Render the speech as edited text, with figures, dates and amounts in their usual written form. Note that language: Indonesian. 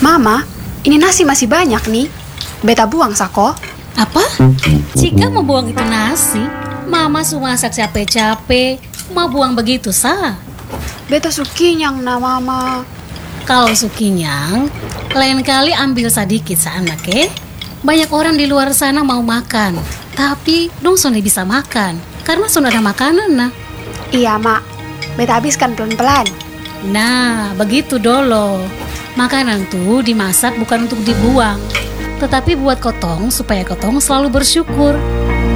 Mama, ini nasi masih banyak nih. Beta buang sako. Apa? Jika mau buang itu nasi, Mama sudah masak capek-capek, mau buang begitu sah. Beta sukinyang na mama. Kalau sukinyang, lain kali ambil sedikit sana, ke? Banyak orang di luar sana mau makan, tapi dong sudah bisa makan, karena sudah ada makanan nah. Iya mak, beta habiskan pelan-pelan. Nah, begitu dolo. Makanan tuh dimasak bukan untuk dibuang, tetapi buat kotong supaya kotong selalu bersyukur.